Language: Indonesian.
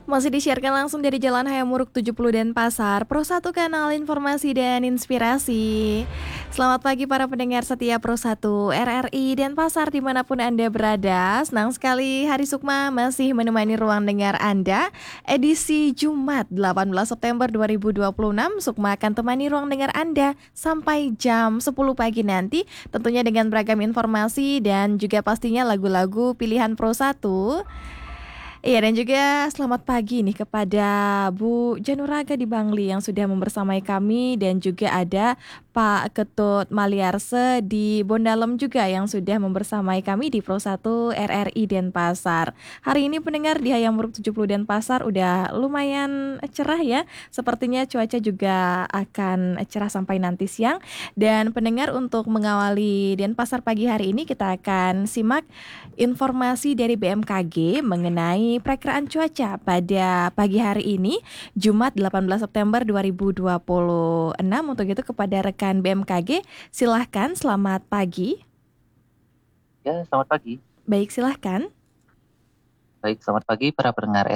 Masih disiarkan langsung dari Jalan Hayamuruk 70 Denpasar, Pro 1 Kanal Informasi dan Inspirasi. Selamat pagi para pendengar setia Pro 1 RRI Denpasar dimanapun Anda berada. Senang sekali Hari Sukma masih menemani ruang dengar Anda. Edisi Jumat 18 September 2026, Sukma akan temani ruang dengar Anda sampai jam 10 pagi nanti. Tentunya dengan beragam informasi dan juga pastinya lagu-lagu pilihan Pro 1. Iya, dan juga selamat pagi nih kepada Bu Januraga di Bangli yang sudah membersamai kami, dan juga ada Pak Ketut Maliarse di Bondalem juga yang sudah membersamai kami di Pro 1 RRI Denpasar. Hari ini pendengar di Hayamuruk 70 Denpasar udah lumayan cerah ya. Sepertinya cuaca juga akan cerah sampai nanti siang. Dan pendengar, untuk mengawali Denpasar pagi hari ini kita akan simak informasi dari BMKG mengenai perakiraan cuaca pada pagi hari ini, Jumat 18 September 2026. Untuk itu kepada rekan BMKG, silahkan, selamat pagi. Ya, selamat pagi. Baik, silahkan. Baik, selamat pagi para pendengar